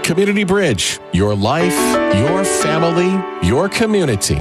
Community Bridge, your life, your family, your community.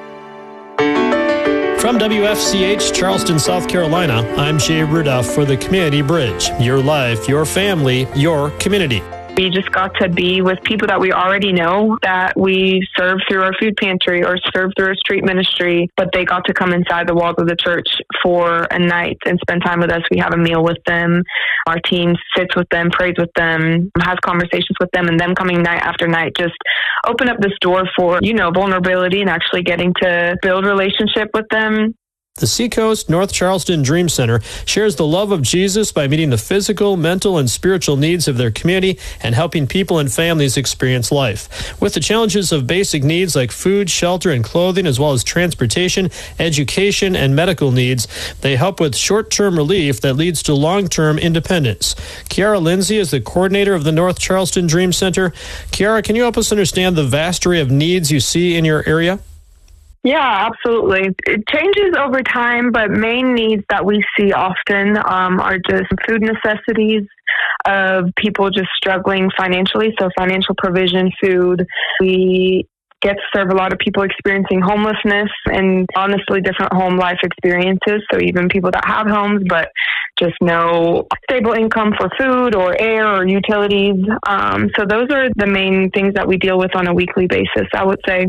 From WFCH, Charleston, South Carolina, I'm Jay Rudolph for the Community Bridge. Your life, your family, your community. We just got to be with people that we already know, that we serve through our food pantry or serve through our street ministry, but they got to come inside the walls of the church for a night and spend time with us. We have a meal with them. Our team sits with them, prays with them, has conversations with them, and them coming night after night just open up this door for, vulnerability and actually getting to build relationship with them. The Seacoast North Charleston Dream Center shares the love of Jesus by meeting the physical, mental, and spiritual needs of their community and helping people and families experience life. With the challenges of basic needs like food, shelter, and clothing, as well as transportation, education, and medical needs, they help with short-term relief that leads to long-term independence. Kiara Lindsay is the coordinator of the North Charleston Dream Center. Kiara, can you help us understand the vast array of needs you see in your area? Yeah, absolutely. It changes over time, but main needs that we see often are just food necessities of people just struggling financially. So financial provision, food. We get to serve a lot of people experiencing homelessness and honestly different home life experiences. So even people that have homes, but just no stable income for food or air or utilities. So those are the main things that we deal with on a weekly basis, I would say.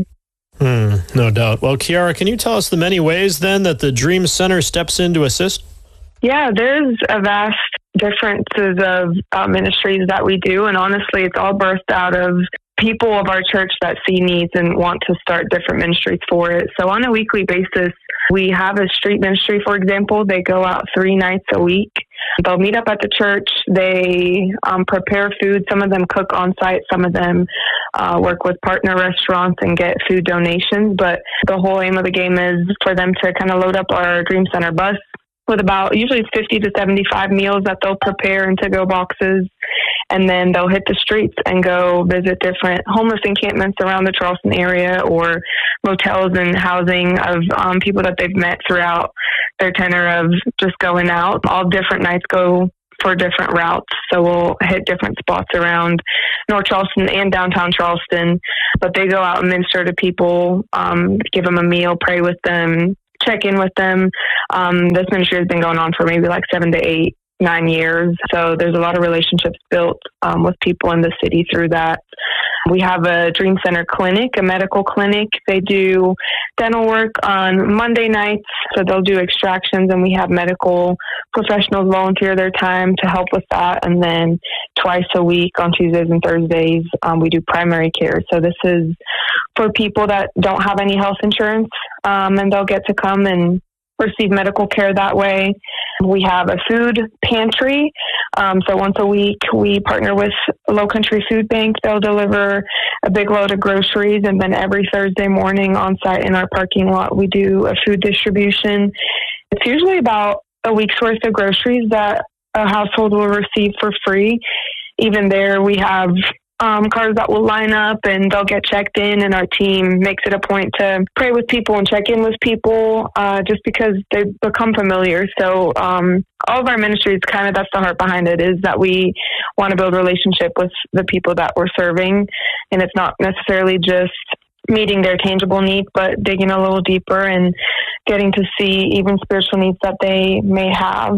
No doubt. Well, Kiara, can you tell us the many ways then that the Dream Center steps in to assist? Yeah, there's a vast differences of ministries that we do. And honestly, it's all birthed out of people of our church that see needs and want to start different ministries for it. So on a weekly basis, we have a street ministry, for example. They go out 3 nights a week. They'll meet up at the church. They prepare food. Some of them cook on site. Some of them work with partner restaurants and get food donations. But the whole aim of the game is for them to kind of load up our Dream Center bus with about usually 50 to 75 meals that they'll prepare in to-go boxes. And then they'll hit the streets and go visit different homeless encampments around the Charleston area or motels and housing of people that they've met throughout their tenure of just going out. All different nights go for different routes. So we'll hit different spots around North Charleston and downtown Charleston. But they go out and minister to people, give them a meal, pray with them, check in with them. This ministry has been going on for maybe like 7 to 8, 9 years. So there's a lot of relationships built with people in the city through that. We have a Dream Center clinic, a medical clinic. They do dental work on Monday nights. So they'll do extractions, and we have medical professionals volunteer their time to help with that. And then twice a week on Tuesdays and Thursdays, we do primary care. So this is for people that don't have any health insurance, and they'll get to come and receive medical care that way. We have a food pantry. So once a week, we partner with Low Country Food Bank. They'll deliver a big load of groceries. And then every Thursday morning on site in our parking lot, we do a food distribution. It's usually about a week's worth of groceries that a household will receive for free. Even there, we have cars that will line up and they'll get checked in, and our team makes it a point to pray with people and check in with people just because they become familiar. So all of our ministries, kind of that's the heart behind it, is that we want to build a relationship with the people that we're serving. And it's not necessarily just meeting their tangible needs, but digging a little deeper and getting to see even spiritual needs that they may have.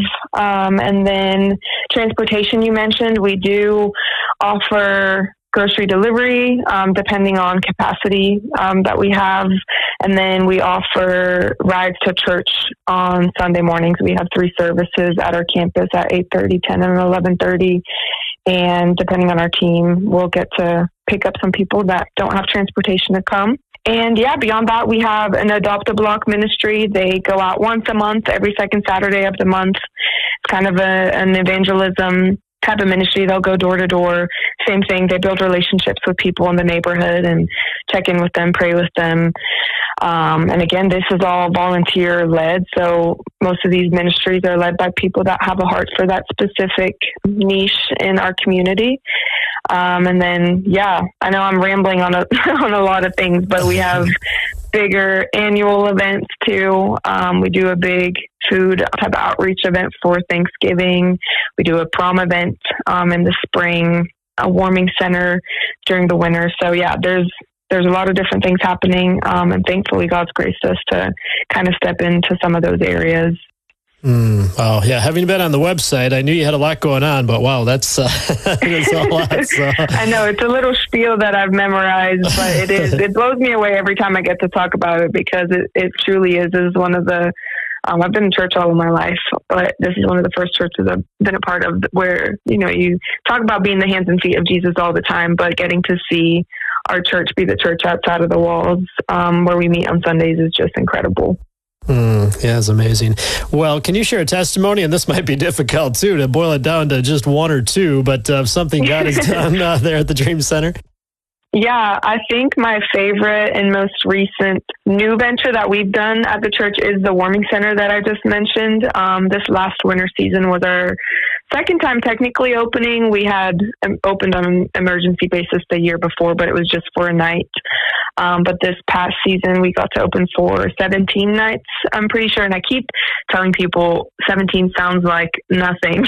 And then transportation, you mentioned, we do offer grocery delivery, depending on capacity that we have. And then we offer rides to church on Sunday mornings. We have 3 services at our campus at 8:30, 10, and 11:30. And depending on our team, we'll get to pick up some people that don't have transportation to come. And yeah, beyond that, we have an Adopt a Block ministry. They go out once a month, every second Saturday of the month. It's kind of an evangelism type of ministry. They'll go door to door. Same thing. They build relationships with people in the neighborhood and check in with them, pray with them. And again, this is all volunteer led. So most of these ministries are led by people that have a heart for that specific niche in our community. And then, yeah, I know I'm rambling on on a lot of things, but we have bigger annual events too. We do a big food type of outreach event for Thanksgiving. We do a prom event in the spring. a warming center during the winter. So yeah, there's a lot of different things happening. And thankfully God's graced us to kind of step into some of those areas. Wow. Yeah. Having been on the website, I knew you had a lot going on, but wow, that's a lot. So. I know it's a little spiel that I've memorized, but it blows me away every time I get to talk about it, because it truly is one of the, I've been in church all of my life, but this is one of the first churches I've been a part of where, you talk about being the hands and feet of Jesus all the time, but getting to see our church be the church outside of the walls, where we meet on Sundays, is just incredible. Yeah, it's amazing. Well, can you share a testimony? And this might be difficult, too, to boil it down to just one or two, but something God has done there at the Dream Center. Yeah, I think my favorite and most recent new venture that we've done at the church is the warming center that I just mentioned. This last winter season was our second time technically opening. We had opened on an emergency basis the year before, but it was just for a night. But this past season, we got to open for 17 nights, I'm pretty sure. And I keep telling people 17 sounds like nothing.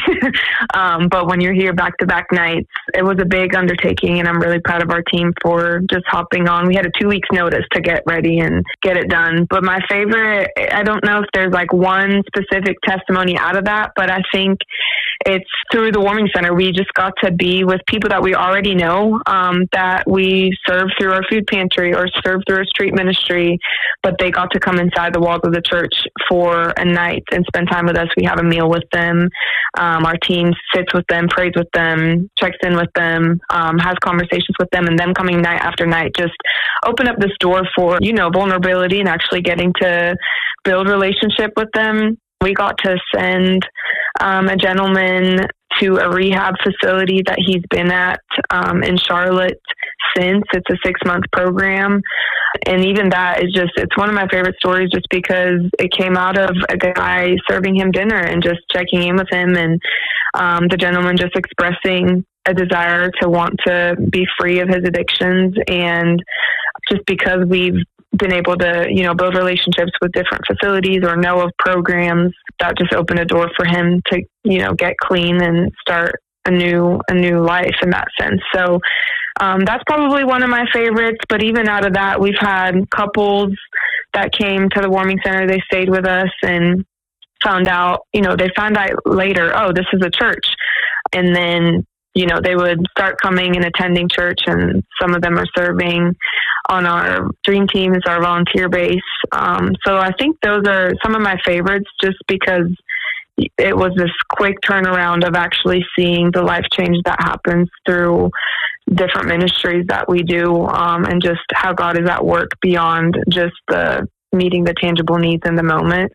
But when you're here back-to-back nights, it was a big undertaking, and I'm really proud of our team for just hopping on. We had a 2 weeks notice to get ready and get it done. But my favorite, I don't know if there's like one specific testimony out of that, but I think it's through the warming center. We just got to be with people that we already know, that we serve through our food pantry or serve through our street ministry, but they got to come inside the walls of the church for a night and spend time with us. We have a meal with them. Our team sits with them, prays with them, checks in with them, has conversations with them, and them coming night after night just open up this door for, vulnerability and actually getting to build relationship with them. We got to send a gentleman to a rehab facility that he's been at in Charlotte since. It's a 6-month program. And even that is it's one of my favorite stories, just because it came out of a guy serving him dinner and just checking in with him, and the gentleman just expressing a desire to want to be free of his addictions. And just because we've been able to, build relationships with different facilities or know of programs, that just opened a door for him to, get clean and start a new life in that sense. So that's probably one of my favorites. But even out of that, we've had couples that came to the warming center. They stayed with us and found out, they found out later, oh, this is a church. And then, they would start coming and attending church, and some of them are serving on our dream team as our volunteer base. So I think those are some of my favorites, just because it was this quick turnaround of actually seeing the life change that happens through different ministries that we do, and just how God is at work beyond just the meeting the tangible needs in the moment,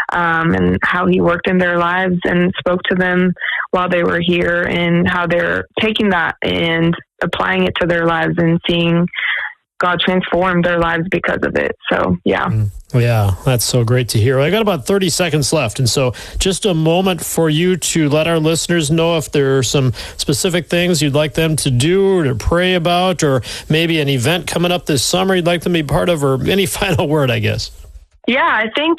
and how he worked in their lives and spoke to them while they were here, and how they're taking that and applying it to their lives and seeing God transform their lives because of it. So, yeah. Yeah, that's so great to hear. I got about 30 seconds left, and so just a moment for you to let our listeners know if there are some specific things you'd like them to do or to pray about, or maybe an event coming up this summer you'd like them to be part of, or any final word, I guess. Yeah, I think,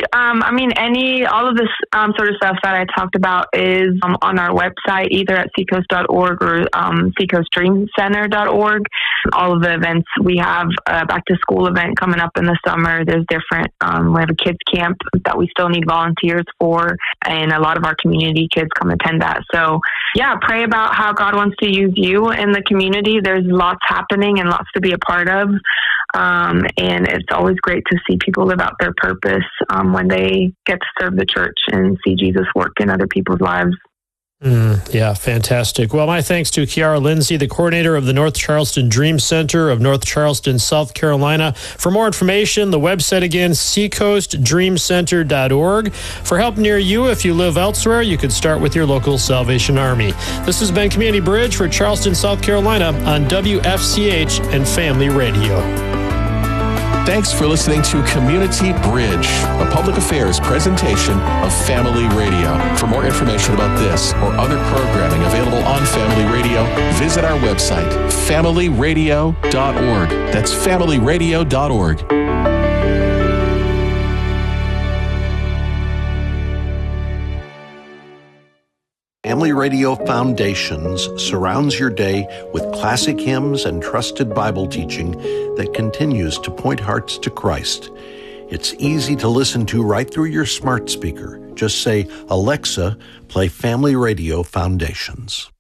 all of this sort of stuff that I talked about is on our website, either at seacoast.org or seacoastdreamcenter.org. All of the events, we have a back to school event coming up in the summer. There's different, we have a kids camp that we still need volunteers for, and a lot of our community kids come attend that. So yeah, pray about how God wants to use you in the community. There's lots happening and lots to be a part of. And it's always great to see people live out their purpose when they get to serve the church and see Jesus work in other people's lives. Yeah, fantastic. Well, my thanks to Kiara Lindsay, the coordinator of the North Charleston Dream Center of North Charleston, South Carolina. For more information, the website again, seacoastdreamcenter.org. For help near you, if you live elsewhere, you could start with your local Salvation Army. This has been Community Bridge for Charleston, South Carolina on WFCH and Family Radio. Thanks for listening to Community Bridge, a public affairs presentation of Family Radio. For more information about this or other programming available on Family Radio, visit our website, familyradio.org. That's familyradio.org. Family Radio Foundations surrounds your day with classic hymns and trusted Bible teaching that continues to point hearts to Christ. It's easy to listen to right through your smart speaker. Just say, "Alexa, play Family Radio Foundations."